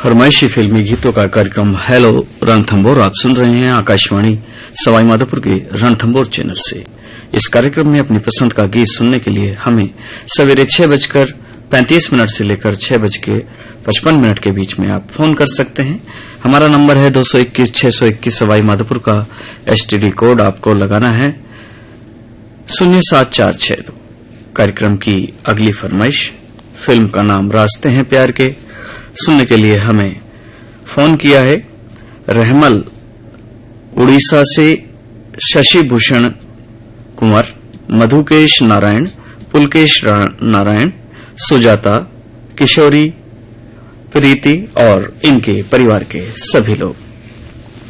फरमाइशी फिल्मी गीतों का कार्यक्रम हेलो रणथंबोर आप सुन रहे हैं आकाशवाणी सवाईमाधोपुर के रणथंबोर चैनल से। इस कार्यक्रम में अपनी पसंद का गीत सुनने के लिए हमें सवेरे 6:35 से लेकर 6:55 के बीच में आप फोन कर सकते हैं। हमारा नंबर है 221-621 सवाईमाधोपुर का एसटीडी कोड आपको लगाना है 0746। कार्यक्रम की अगली फरमाइश, फिल्म का नाम रास्ते हैं प्यार के। सुनने के लिए हमें फोन किया है रहमल उड़ीसा से, शशि भूषण कुंवर, मधुकेश नारायण, पुलकेश नारायण, सुजाता, किशोरी, प्रीति और इनके परिवार के सभी लोग।